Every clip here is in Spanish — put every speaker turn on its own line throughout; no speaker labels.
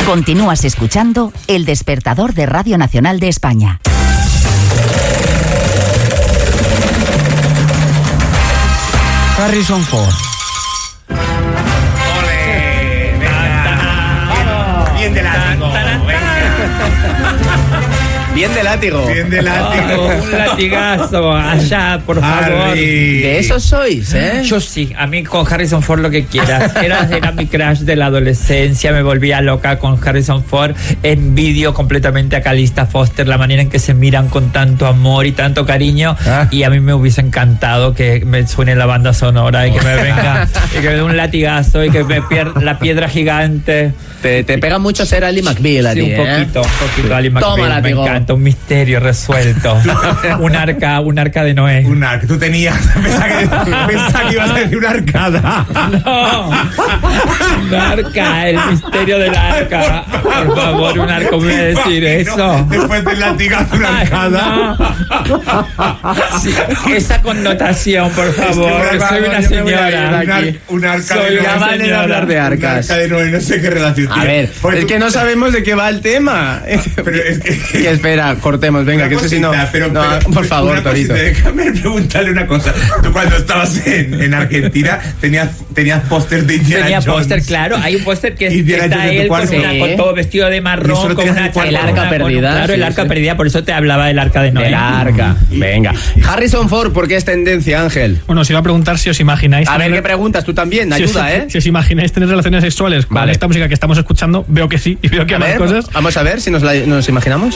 Continúas escuchando El Despertador de Radio Nacional de España.
Harrison Ford.
¡Ole! Bien de látigo.
Bien de látigo.
Bien de látigo.
Un latigazo allá, por favor.
Harry.
De esos sois, ¿eh?
Yo sí, a mí con Harrison Ford lo que quieras. Era mi crush de la adolescencia, me volvía loca con Harrison Ford. Envidio completamente a Calista Foster, la manera en que se miran con tanto amor y tanto cariño. Y a mí me hubiese encantado que me suene la banda sonora y que me venga, y que me dé un latigazo y que me pierda la piedra gigante.
Te pega mucho ser Ali McBeal a ti,
Sí, un poquito Ali McBeal.
Toma,
me
látigo.
encanta, un misterio resuelto. un arca de Noé.
Un arca. Tú tenías. Pensaba que ibas a decir una arcada.
No, un arca, el misterio del arca. Por favor, un arca, me voy a decir eso.
Después del latigazo, una arcada.
Sí, esa connotación, por favor, que soy una señora.
Un arca
Soy
de
una
Ya vale de
señora.
hablar de
Un
arcas.
arca de Noé, no sé qué relación
A
tiene.
ver,
Pues
es
tú-
que no sabemos de qué va el tema.
Pero es que...
Que espera, cortemos, venga,
Una
que eso si no.
cosita, pero,
No,
pero,
por favor,
una
Torito.
cosita, déjame preguntarle una cosa. Tú cuando estabas en Argentina tenías póster de Indiana
Tenía
Jones.
póster, claro. Hay un póster que
Indiana
está
Jones en tu
él con,
cuarto.
con todo vestido de
Y
marrón,
solo
con
tienes
una
el cuarto.
El arca
con un-
perdida,
Claro, el
sí,
arca
sí.
perdida, por eso te hablaba del arca de Noé.
El arca. Venga. Harrison Ford, ¿por qué es tendencia, Ángel?
Bueno, os iba a preguntar si os imagináis...
A ver,
tener-
¿qué preguntas? Tú también,
si os-
ayuda, ¿eh?
Si os imagináis tener relaciones sexuales con
Vale.
esta música que estamos escuchando, veo que sí, y veo que
A
hay más
ver,
cosas.
vamos a ver si nos imaginamos.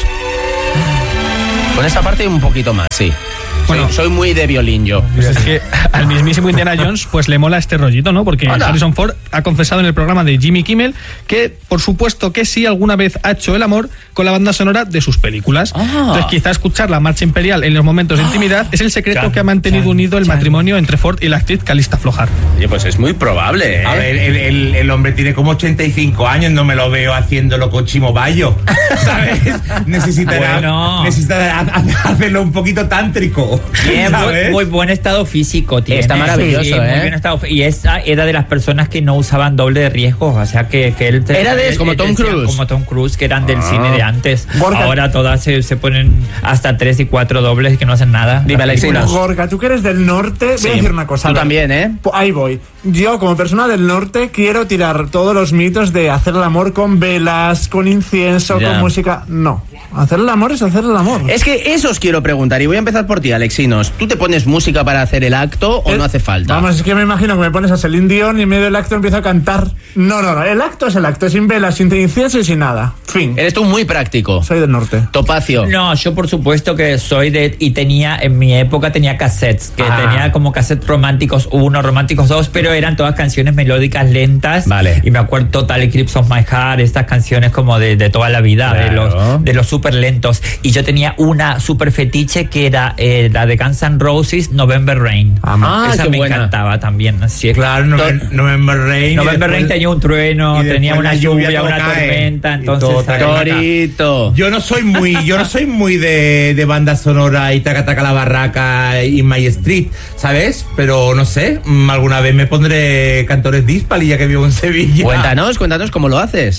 Con esta parte un poquito más, sí.
Bueno.
Soy muy de violín yo.
Pues es que al mismísimo Indiana Jones pues le mola este rollito, ¿no? Porque
Anda.
Harrison Ford ha confesado en el programa de Jimmy Kimmel que, por supuesto que sí, alguna vez ha hecho el amor con la banda sonora de sus películas. Entonces quizá escuchar la marcha imperial en los momentos de intimidad es el secreto que ha mantenido unido el matrimonio entre Ford y la actriz Calista Flockhart.
Oye, pues es muy probable, ¿eh?
A ver, el hombre tiene como 85 años, no me lo veo haciéndolo con Chimo Bayo, ¿sabes? Necesitará hacerlo un poquito tántrico.
Bien,
¿sabes?
muy buen estado físico tiene.
Está maravilloso,
Sí,
¿eh?
Muy bien estado, y era de las personas que no usaban doble de riesgo, o sea que él...
Era de-
él-
como
él
Tom
decía,
Cruise.
Como Tom Cruise, que eran del cine de antes.
Gorka.
Ahora todas se ponen hasta 3 y 4 dobles que no hacen nada.
Dime,
Las
Alexinos.
películas.
Gorka, tú que eres del norte, voy a decir una cosa.
Tú
a ver.
también, ¿eh?
Ahí voy. Yo, como persona del norte, quiero tirar todos los mitos de hacer el amor con velas, con incienso,
Ya.
con música. No. Hacer el amor es hacer el amor.
Es que eso os quiero preguntar y voy a empezar por ti, Alexinos. ¿Tú te pones música para hacer el acto o no hace falta?
Vamos, es que me imagino que me pones a Celine Dion y en medio del acto empiezo a cantar. No. El acto es el acto, sin velas, sin incienso y sin nada. Fin.
Eres tú muy práctico.
Soy del norte.
Topacio.
No, yo por supuesto que soy y tenía, en mi época tenía cassettes, que tenía como cassettes románticos 1, románticos 2, pero eran todas canciones melódicas lentas.
Vale.
Y me acuerdo Total Eclipse of My Heart, estas canciones como de toda la vida,
Claro.
de los súper lentos. Y yo tenía una súper fetiche que era la de Guns N' Roses, November Rain. Esa
qué
me
buena.
encantaba también. Así es.
Claro, November Rain.
November Rain tenía un trueno,
y
tenía
después
una
la lluvia
lluvia,
todo
una
cae,
tormenta,
y
entonces...
todo
¿sabes?
Torito.
Yo no soy muy de banda sonora y taca taca la barraca y My Street, ¿sabes? Pero no sé, alguna vez me pondré Cantores Dispal y ya que vivo en Sevilla.
Cuéntanos cómo lo haces.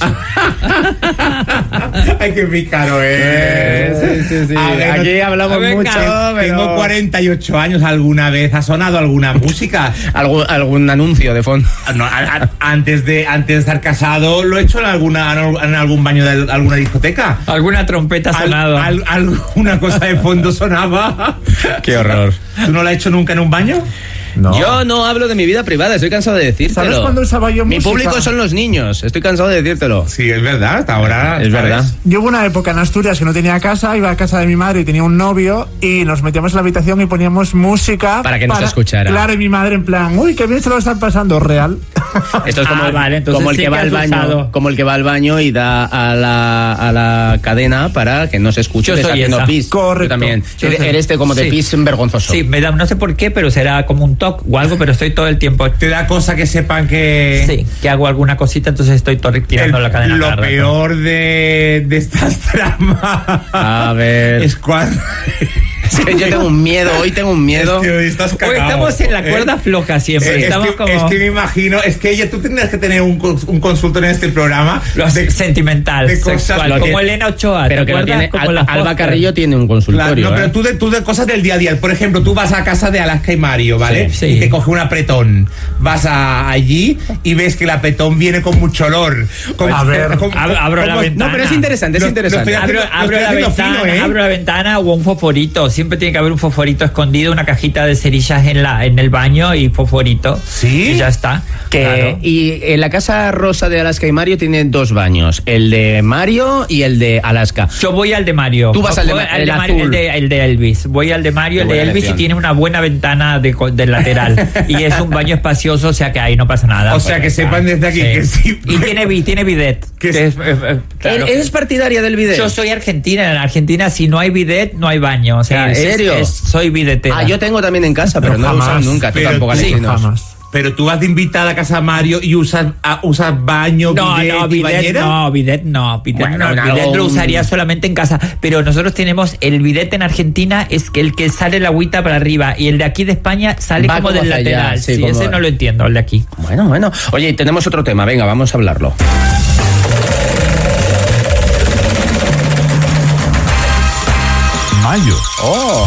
Ay, qué pícaro,
Sí.
A ver,
Aquí hablamos
venga.
mucho, pero...
Tengo 48 años, ¿alguna vez ha sonado alguna música?
algún anuncio de fondo.
No, antes de estar casado lo he hecho en algún baño de alguna discoteca.
Alguna trompeta ha sonado.
Alguna cosa de fondo sonaba.
Qué horror.
¿Tú no lo has hecho nunca en un baño?
No.
Yo no hablo de mi vida privada, estoy cansado de decírtelo.
¿Sabes cuándo usaba yo
Mi
música?
público son los niños, estoy cansado de decírtelo.
Sí, es verdad, hasta ahora.
Es
¿sabes?
verdad.
Yo hubo una época en Asturias que no tenía casa, iba a casa de mi madre y tenía un novio y nos metíamos en la habitación y poníamos música
Para que nos escuchara.
Claro, y mi madre en plan, uy, qué bien se lo están pasando, real.
Esto es como,
Vale, entonces
como el
sí
que
que
va al
has
baño,
usado.
como el que va al baño y da a la cadena para que no se escuche
Yo
que está
soy
haciendo
esa.
pis.
Correcto.
Tú también.
Yo soy-
Eres como de
Sí.
pis vergonzoso.
Sí, me da, no sé por qué, pero será como un toque o algo, pero estoy todo el tiempo.
Te da cosa que sepan que.
Sí, que hago alguna cosita, entonces estoy tirando la cadena.
Lo
cada rato.
peor de estas tramas
A ver.
es cuando
Es que yo tengo un miedo, hoy tengo un miedo.
Es que hoy estás cagao.
Hoy estamos en la cuerda floja siempre.
Es que me imagino, es que ella, tú tendrías que tener un consultor en este programa
sentimental,
de cosas,
sexual, como Elena Ochoa.
Pero que lo tiene, Alba Carrillo tiene un consultorio.
Claro, no, pero tú de cosas del día a día. Por ejemplo, tú vas a casa de Alaska y Mario, ¿vale?
Sí.
Y te coge un apretón. Vas allí y ves que el apretón viene con mucho olor.
Abro la ventana.
No, pero es interesante, es interesante.
Abro la ventana o un fosforito. Siempre tiene que haber un fosforito escondido, una cajita de cerillas en el baño y fosforito.
Sí.
Y ya está. Claro.
Y en la casa rosa de Alaska y Mario tiene 2 baños, el de Mario y el de Alaska.
Yo voy al de Mario.
Tú vas al de
Mario, el de Elvis. Voy al de Mario, el de Elvis, y tiene una buena ventana del lateral. Y es un baño espacioso, o sea que ahí no pasa nada.
O sea que sepan desde aquí que sí.
Y tiene bidet. Claro.
¿Eres partidaria del bidet?
Yo soy argentina. En Argentina, si no hay bidet, no hay baño. O sea,
¿en serio?
Soy bidetera.
Yo tengo también en casa, pero no lo he usado nunca. Tú tampoco, Alexinos.
Jamás.
Pero tú vas de invitada a casa Mario y usas baño,
bidet no. Bidet lo usaría solamente en casa. Pero nosotros tenemos el bidet en Argentina, es que el que sale la agüita para arriba, y el de aquí de España sale como del lateral. Sí, como... ese no lo entiendo, el de aquí.
Bueno. Oye, tenemos otro tema, venga, vamos a hablarlo.
Mayo.
Oh.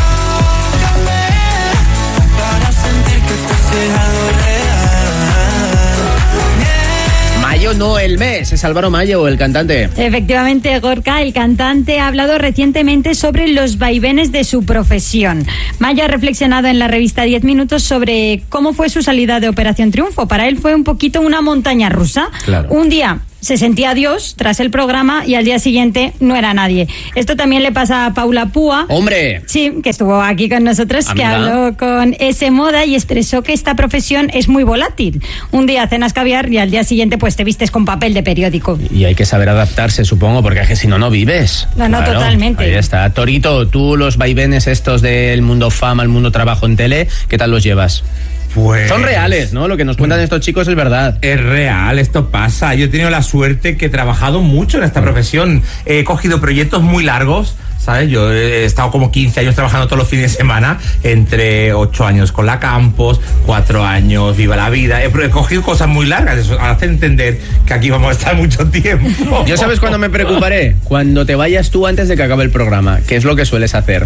Mayo no el mes, es Álvaro Mayo, el cantante.
Efectivamente, Gorka, el cantante, ha hablado recientemente sobre los vaivenes de su profesión. Mayo ha reflexionado en la revista 10 Minutos sobre cómo fue su salida de Operación Triunfo. Para él fue un poquito una montaña rusa.
Claro.
Un día se sentía Dios tras el programa y al día siguiente no era nadie. Esto también le pasa a Paula Púa.
¡Hombre!
Sí, que estuvo aquí con nosotros, que habló con S Moda y expresó que esta profesión es muy volátil. Un día cenas caviar y al día siguiente pues te vistes con papel de periódico.
Y hay que saber adaptarse, supongo, porque es que si no vives.
No, claro, totalmente.
Ahí está. Torito, tú los vaivenes estos del mundo fama, el mundo trabajo en tele, ¿qué tal los llevas?
Pues...
Son reales, ¿no? Lo que nos cuentan estos chicos es verdad.
Es real, esto pasa. Yo he tenido la suerte que he trabajado mucho en esta profesión. He cogido proyectos muy largos, ¿sabes? Yo he estado como 15 años trabajando todos los fines de semana, entre 8 años con la Campos, 4 años Viva la Vida. He cogido cosas muy largas, eso hace entender que aquí vamos a estar mucho tiempo.
Yo, ¿sabes cuándo me preocuparé? Cuando te vayas tú antes de que acabe el programa, que es lo que sueles hacer.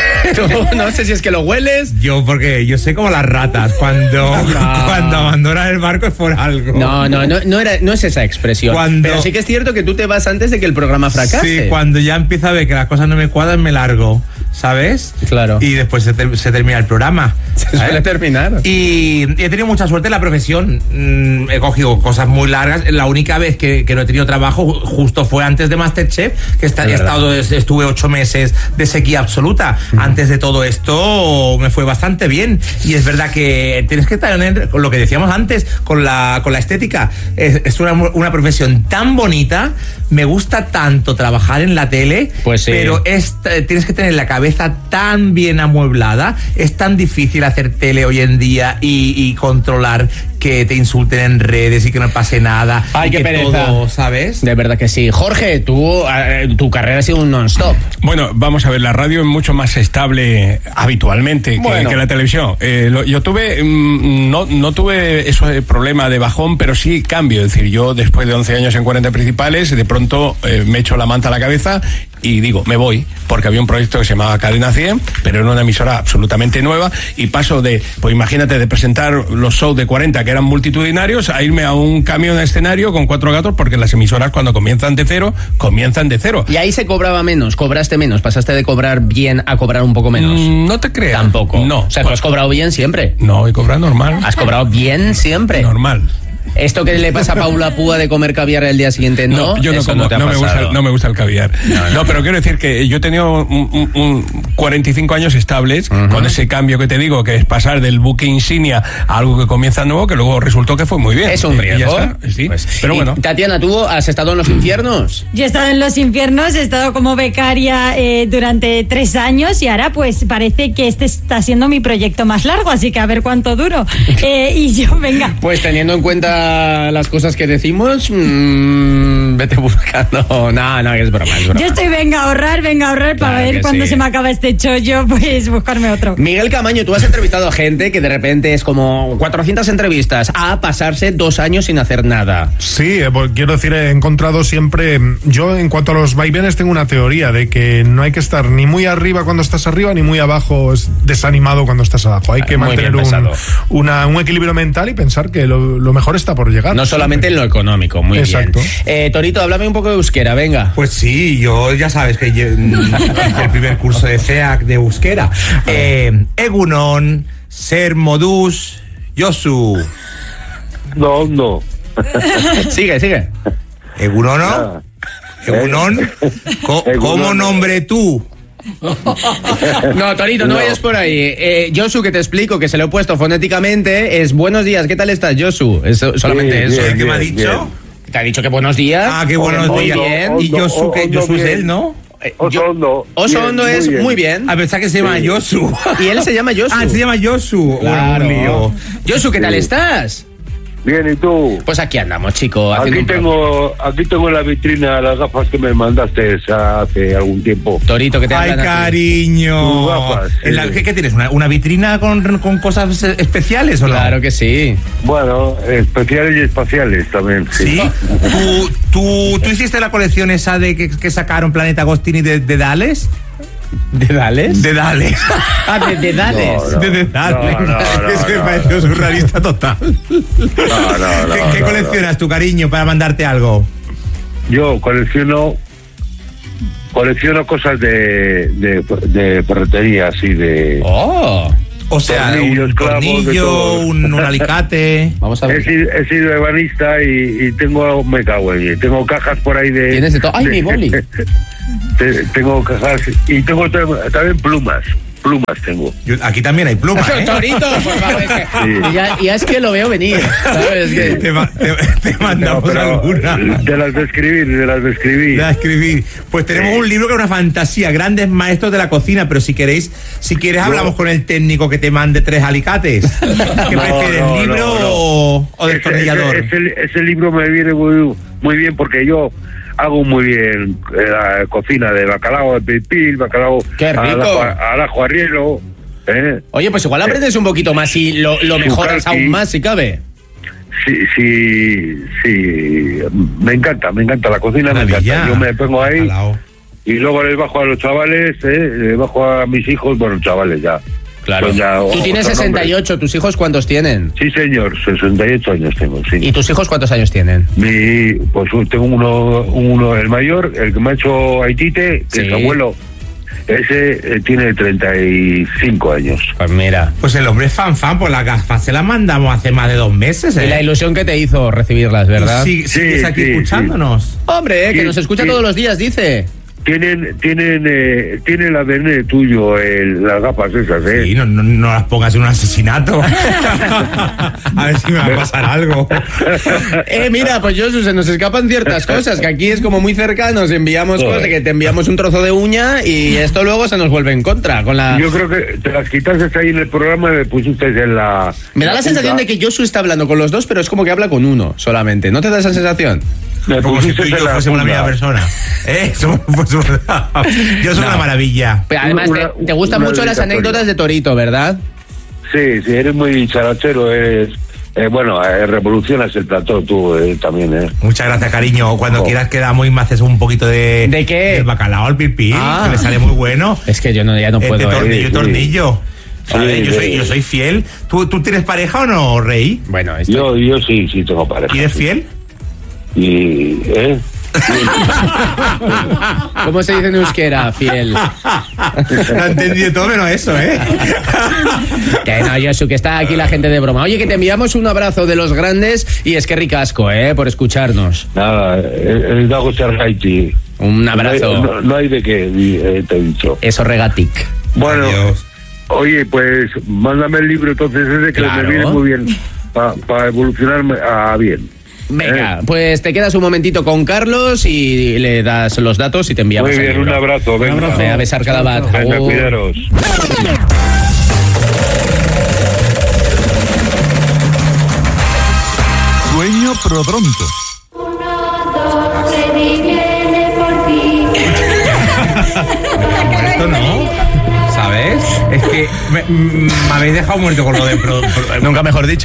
No sé si es que lo hueles.
Porque yo sé como las ratas, cuando abandonan el barco es por algo.
No es esa expresión. Pero sí que es cierto que tú te vas antes de que el programa fracase.
Sí, cuando ya empieza a ver que las cosas no me cuadran, me largo, ¿sabes?
Claro.
Y después se termina el programa.
Se suele terminar.
Y he tenido mucha suerte en la profesión. He cogido cosas muy largas. La única vez que no he tenido trabajo justo fue antes de MasterChef, que estuve 8 meses de sequía absoluta. Antes de todo esto me fue bastante bien. Y es verdad que tienes que estar con lo que decíamos antes, con la estética. Es una profesión tan bonita. Me gusta tanto trabajar en la tele,
pues sí.
Pero tienes que tener la cabeza tan bien amueblada. Es tan difícil hacer tele hoy en día y controlar que te insulten en redes y que no pase nada.
Ay, qué pereza.
Todo, ¿sabes?
De verdad que sí. Jorge, tu carrera ha sido un non-stop.
Bueno, vamos a ver, la radio es mucho más estable habitualmente que la televisión. Yo tuve, no tuve ese problema de bajón, pero sí cambio. Es decir, yo después de 11 años en 40 principales, de pronto me echo la manta a la cabeza y digo, me voy, porque había un proyecto que se llamaba Cadena 100, pero era una emisora absolutamente nueva, y paso de, pues imagínate, de presentar los shows de 40 que eran multitudinarios, a irme a un camión de escenario con 4 gatos, porque las emisoras cuando comienzan de cero. Y
ahí se cobraba menos, cobraste menos, pasaste de cobrar bien a cobrar un poco menos.
No te creas.
Tampoco.
No.
O sea, tú has cobrado bien siempre.
No, he cobrado normal.
¿Has cobrado bien siempre?
Normal.
Esto que le pasa a Paula Púa de comer caviar el día siguiente, no,
yo no como, no me gusta el caviar. No, pero quiero decir que yo he tenido 45 años estables con ese cambio que te digo, que es pasar del buque insignia a algo que comienza nuevo, que luego resultó que fue muy bien.
Es un riesgo.
Sí,
pues,
pero bueno.
Tatiana, ¿tú has estado en los infiernos?
Yo he estado en los infiernos, he estado como becaria durante 3 años y ahora pues parece que este está siendo mi proyecto más largo, así que a ver cuánto duro. Y yo, venga.
Pues teniendo en cuenta cuenta las cosas que decimos, vete buscando. No, es broma, es broma.
Yo estoy, venga a ahorrar para ver cuando se me acaba este chollo, pues buscarme otro.
Miguel Camaño, tú has entrevistado a gente que de repente es como 400 entrevistas a pasarse 2 años sin hacer nada.
Sí, quiero decir, he encontrado siempre, yo en cuanto a los vaivenes tengo una teoría de que no hay que estar ni muy arriba cuando estás arriba, ni muy abajo desanimado cuando estás abajo. Hay que mantener un equilibrio mental y pensar que lo mejor está por llegar.
No solamente en lo económico, muy
Exacto.
Bien. Torito, háblame un poco de euskera, venga.
Pues sí, yo ya sabes que hice el primer curso de CEAC de euskera. Egunon, ser modus, Josu.
No.
Sigue.
Egunon, ¿no? Egunon, ¿cómo nombre tú?
No, Torito, no vayas por ahí. Josu, que te explico, que se lo he puesto fonéticamente, es buenos días, ¿qué tal estás, Josu? Es solamente eso.
¿Qué me ha dicho?
Bien. Te ha dicho que buenos días.
Ah, qué buenos días.
Bien.
Y Josu, que Josu es él, ¿no?
Oso
Hondo es muy bien.
A pesar que se llama Josu.
Y él se llama Josu.
Ah, se llama Josu.
Claro.
Un lío.
Josu, ¿qué tal estás?
Bien, ¿y tú?
Pues aquí andamos, chico.
Aquí tengo en la vitrina las gafas que me mandaste hace algún tiempo.
Torito, que te
Ay, cariño.
Gafas, sí.
¿Qué tienes? ¿Una vitrina con cosas especiales o no?
Claro que sí.
Bueno, especiales y espaciales también.
¿Sí? ¿Tú hiciste la colección esa de que sacaron Planeta Agostini de Dales?
¿De Dales?
De Dales.
Ah, de Dales.
No.
De Dales.
No,
Eso me pareció surrealista total.
No.
¿Qué coleccionas tu cariño para mandarte algo?
Yo colecciono cosas de ferretería, así de...
Oh.
O sea,
tornillos,
un
clavos, de
tornillo,
todo.
un alicate.
Vamos a ver.
He sido ebanista y tengo, me cago en ello. Tengo cajas por ahí de...
¿Tienes de todo? ¡Ay, mi boli!
Tengo cajas y tengo también plumas. Plumas tengo.
Aquí también hay plumas, ¿eh?
Torito, por favor. Ya es que lo veo venir, ¿sabes? Que...
Te mandamos alguna.
De las de escribir.
Pues tenemos un libro que es una fantasía, grandes maestros de la cocina, pero si quieres hablamos con el técnico que te mande 3 alicates. ¿Qué prefieres, libro o destornillador?
Ese libro me viene muy bien porque yo hago muy bien la cocina de bacalao, de pipil, bacalao.
¡Qué rico!
Al ajo arriero.
Oye, pues igual aprendes un poquito más y lo mejoras aún más si cabe.
Sí, me encanta la cocina, me encanta. Yo me pongo ahí y luego les bajo a los chavales, les bajo a mis hijos, bueno, chavales ya.
Claro. Tú tienes 68, ¿tus hijos cuántos tienen?
Sí, señor, 68 años tengo, sí.
¿Y tus hijos cuántos años tienen?
Pues tengo uno, el mayor, el que me ha hecho Haitite, que es abuelo. Ese tiene 35 años.
Pues mira.
Pues el hombre es fan, pues las gafas se las mandamos hace más de 2 meses, ¿eh?
Y la ilusión que te hizo recibirlas, ¿verdad?
¿Sigues aquí escuchándonos?
Sí. Hombre, que nos escucha todos los días, dice.
Tienen el ADN tuyo, las gafas esas, ¿eh?
Sí, no las pongas en un asesinato. A ver si me va a pasar algo.
Mira, pues Josu, se nos escapan ciertas cosas, que aquí es como muy cercano, enviamos cosas, que te enviamos un trozo de uña y esto luego se nos vuelve en contra.
Yo creo que te las quitaste ahí en el programa y me pusiste en la...
Me da la sensación de que Josu está hablando con los dos, pero es como que habla con uno solamente. ¿No te da esa sensación?
Como si tú y yo fuésemos la misma persona. Yo soy una maravilla.
Pero además, te gustan mucho las anécdotas de Torito, ¿verdad?
Sí, eres muy charachero, revolucionas el plató tú también,
Muchas gracias, cariño. Cuando quieras quedamos y me haces un poquito de...
¿De qué?
El bacalao al pipí, que le sale muy bueno.
Es que yo ya no puedo.
Tornillo. Yo soy fiel. ¿Tú tienes pareja o no, Rey?
Bueno,
yo sí tengo pareja.
¿Y eres fiel?
¿Cómo se dice en euskera? Fiel.
No he entendido todo menos eso,
Que no, Josu, que está aquí la gente de broma. Oye, que te enviamos un abrazo de los grandes y es que ricasco, por escucharnos.
Nada, el Dago Haití.
Un abrazo.
No hay de qué, te he dicho.
Eso regatic.
Bueno, adiós. Oye, pues mándame el libro entonces ese que me viene muy bien para evolucionar a bien.
Venga, pues te quedas un momentito con Carlos y le das los datos y te enviamos.
Muy bien, un abrazo. Venga.
Un abrazo. A besar cada bat.
Venga, cuidaros.
prodrómico.
Muerto, ¿no? ¿Sabes? Es que me habéis dejado muerto con lo de
nunca mejor dicho.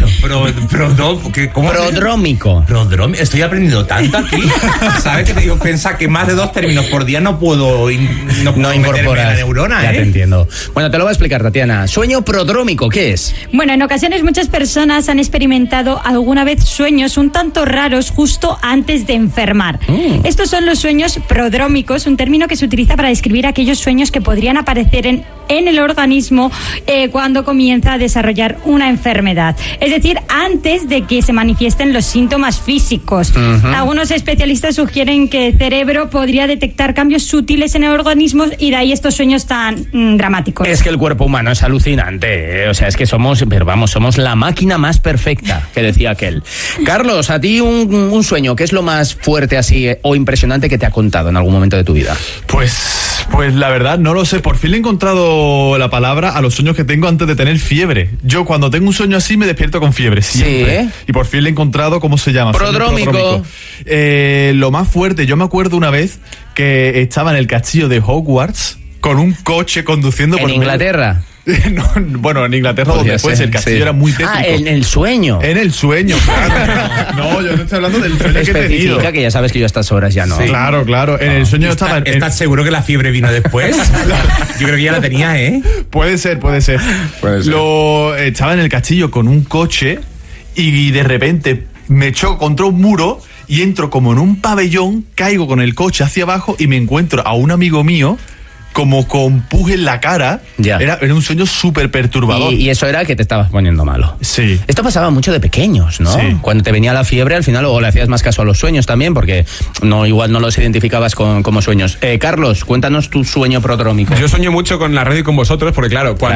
Prodrómico. Estoy aprendiendo tanto aquí. ¿Sabes? Que te digo, piensa que más de 2 términos por día no puedo incorporar la neurona,
Ya te entiendo. Bueno, te lo voy a explicar, Tatiana. Sueño prodrómico, ¿qué es?
Bueno, en ocasiones muchas personas han experimentado alguna vez sueños un tanto raros justo antes de enfermar. Estos son los sueños prodrómicos, un término que se utiliza para describir aquellos sueños que podrían aparecer en el organismo cuando comienza a desarrollar una enfermedad. Es decir, antes de que se manifiesten los síntomas físicos. Algunos especialistas sugieren que el cerebro podría detectar cambios sutiles en el organismo y de ahí estos sueños tan dramáticos.
Es que el cuerpo humano es alucinante, ¿eh? O sea, es que somos la máquina más perfecta, que decía aquel. Carlos, a ti un sueño, ¿qué es lo más fuerte así o impresionante que te ha contado en algún momento de tu vida?
Pues la verdad no lo sé, por fin le he encontrado la palabra a los sueños que tengo antes de tener fiebre. Yo cuando tengo un sueño así me despierto con fiebre siempre. ¿Sí? Y por fin le he encontrado cómo se llama.
Prodrómico.
Lo más fuerte, yo me acuerdo una vez que estaba en el castillo de Hogwarts con un coche conduciendo por
Inglaterra.
No, bueno, en Inglaterra donde fuese, el castillo era muy tétrico.
En el sueño.
En el sueño, claro. No, yo no estoy hablando del sueño que he tenido.
Especifica que ya sabes que yo a estas horas ya no.
Sí. Claro. En el sueño estaba...
¿Estás seguro que la fiebre vino después? Yo creo que ya la tenía, ¿eh?
Puede ser. Estaba en el castillo con un coche y de repente me choco contra un muro y entro como en un pabellón, caigo con el coche hacia abajo y me encuentro a un amigo mío como con pus en la cara.
Ya.
Era un sueño súper perturbador.
Y eso era que te estabas poniendo malo.
Sí.
Esto pasaba mucho de pequeños, ¿no?
Sí.
Cuando te venía la fiebre, al final luego le hacías más caso a los sueños también, porque igual no los identificabas como sueños. Carlos, cuéntanos tu sueño prodrómico.
Yo sueño mucho con la radio y con vosotros, porque claro, cuando